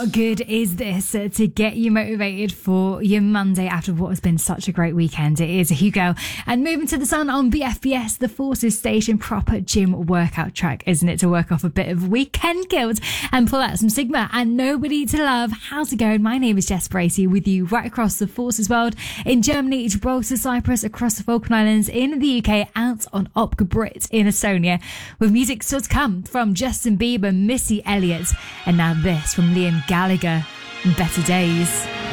What good is this to get you motivated for your Monday after what has been such a great weekend? It is Hugo and Moving to the Sun on BFBS, the Forces Station. Proper gym workout track, isn't it? To work off a bit of weekend guilt and pull out some Sigma and Nobody to Love. How's it going? My name is Jess Bracey with you right across the Forces world, in Germany, Gibraltar, Cyprus, across the Falkland Islands, in the UK, out on Opka Brit in Estonia, with music still to come from Justin Bieber, Missy Elliott, and now this from Liam Gallagher, Better Days.